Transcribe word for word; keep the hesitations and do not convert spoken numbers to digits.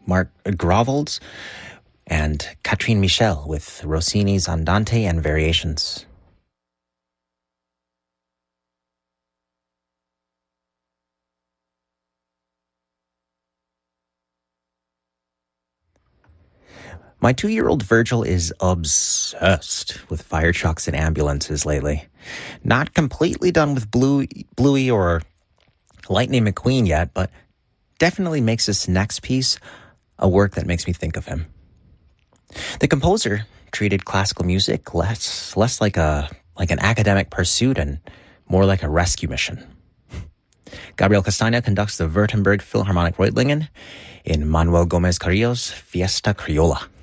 Mark Grovels, and Catherine Michel with Rossini's Andante and Variations. My two-year-old Virgil is obsessed with fire trucks and ambulances lately. Not completely done with Blue, Bluey or Lightning McQueen yet, but definitely makes this next piece a work that makes me think of him. The composer treated classical music less less like a like an academic pursuit and more like a rescue mission. Gabriel Castagna conducts the Württemberg Philharmonic Reutlingen in Manuel Gomez Carrillo's Fiesta Criolla.